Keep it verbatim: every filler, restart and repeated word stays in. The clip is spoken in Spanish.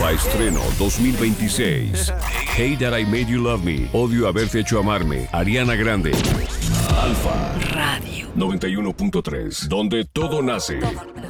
Alfa estreno dos mil veintiséis. Hate That I Made You Love Me. Odio haberte hecho amarme. Ariana Grande. Alfa Radio noventa y uno punto tres, donde todo nace.